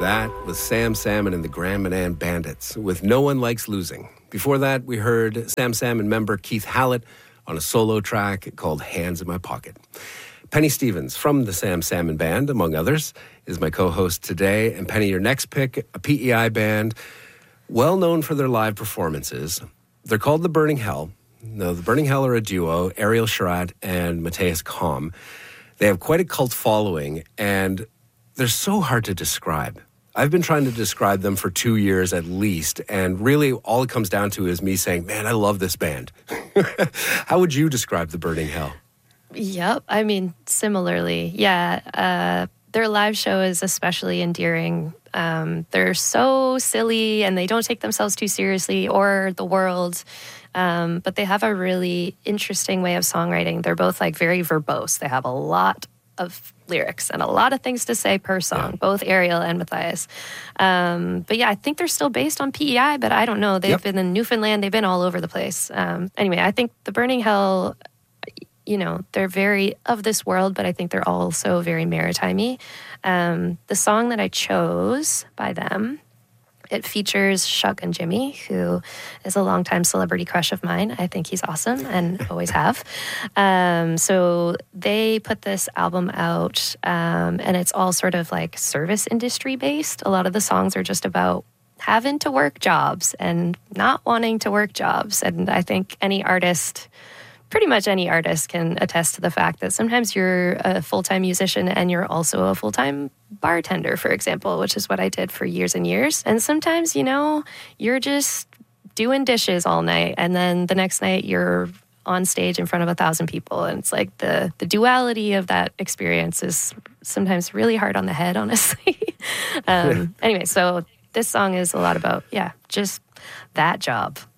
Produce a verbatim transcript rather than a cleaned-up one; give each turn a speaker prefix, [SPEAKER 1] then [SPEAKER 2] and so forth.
[SPEAKER 1] That was Sam Salmon and the Grand Manan Bandits with No One Likes Losing. Before that, we heard Sam Salmon member Keith Hallett on a solo track called Hands in My Pocket. Penny Stevens from the Sam Salmon Band, among others, is my co-host today. And Penny, your next pick, a P E I band, well known for their live performances. They're called the Burning Hell. No, the Burning Hell are a duo, Ariel Sharat and Matthias Kalm. They have quite a cult following, and they're so hard to describe. I've been trying to describe them for two years at least, and really all it comes down to is me saying, man, I love this band. How would you describe the Burning Hell?
[SPEAKER 2] Yep, I mean, similarly, yeah. Uh, their live show is especially endearing. Um, they're so silly, and they don't take themselves too seriously or the world, um, but they have a really interesting way of songwriting. They're both like very verbose. They have a lot of lyrics and a lot of things to say per song, yeah. Both Ariel and Matthias. Um, but yeah, I think they're still based on P E I, but I don't know. They've yep. been in Newfoundland. They've been all over the place. Um, anyway, I think the Burning Hell, you know, they're very of this world, but I think they're also very maritime-y. Um, the song that I chose by them, it features Chuck and Jimmy, who is a longtime celebrity crush of mine. I think he's awesome and always have. Um, so they put this album out, um, and it's all sort of like service industry based. A lot of the songs are just about having to work jobs and not wanting to work jobs. And I think any artist, pretty much any artist, can attest to the fact that sometimes you're a full-time musician and you're also a full-time bartender, for example, which is what I did for years and years. And sometimes, you know, you're just doing dishes all night, and then the next night you're on stage in front of a thousand people. And it's like the, the duality of that experience is sometimes really hard on the head, honestly. um, anyway, so this song is a lot about, yeah, just that job.